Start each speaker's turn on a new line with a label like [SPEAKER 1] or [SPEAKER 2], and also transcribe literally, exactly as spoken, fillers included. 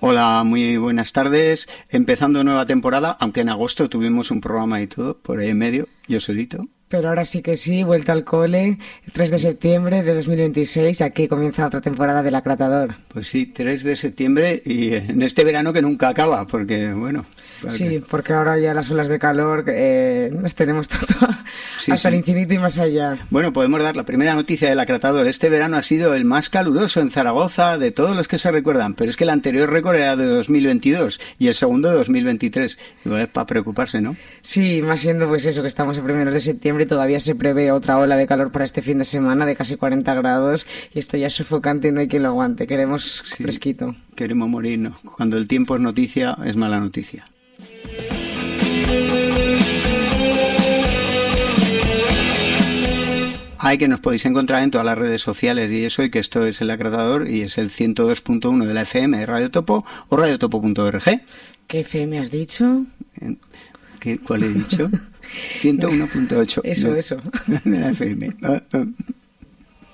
[SPEAKER 1] Hola, muy buenas tardes. Empezando nueva temporada, aunque en agosto tuvimos un programa y todo, por ahí en medio, yo solito.
[SPEAKER 2] Pero ahora sí que sí, vuelta al cole, el tres de septiembre de dos mil veintiséis, aquí comienza otra temporada del Acratador.
[SPEAKER 1] Pues sí, tres de septiembre y en este verano que nunca acaba, porque bueno...
[SPEAKER 2] Claro sí, que... porque ahora ya las olas de calor eh, las tenemos todo sí, hasta sí. el infinito y más allá.
[SPEAKER 1] Bueno, podemos dar la primera noticia del Acratador. Este verano ha sido el más caluroso en Zaragoza de todos los que se recuerdan, pero es que el anterior récord era de dos mil veintidós y el segundo de dos mil veintitrés. Igual es para preocuparse, ¿no?
[SPEAKER 2] Sí, más siendo pues eso, que estamos en primeros de septiembre y todavía se prevé otra ola de calor para este fin de semana de casi cuarenta grados y esto ya es sofocante y no hay quien lo aguante. Queremos sí, fresquito.
[SPEAKER 1] Queremos morirnos. Cuando el tiempo es noticia, es mala noticia. Hay que nos podéis encontrar en todas las redes sociales y eso, y que esto es el Acratador y es el ciento dos punto uno de la F M de Radio Topo o radiotopo punto org.
[SPEAKER 2] ¿Qué F M has dicho?
[SPEAKER 1] ¿Qué, ¿Cuál he dicho? ciento uno punto ocho.
[SPEAKER 2] Eso,
[SPEAKER 1] de,
[SPEAKER 2] eso.
[SPEAKER 1] De la F M.